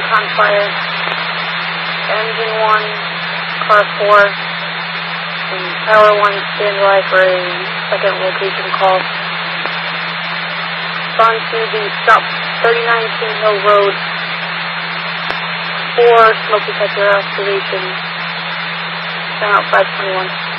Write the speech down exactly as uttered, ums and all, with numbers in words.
on fire. Engine one, car four, and tower one stand by for a second location call. On to the stop thirty-nine King Hill Road for smoke detector activation. Down out five twenty-one.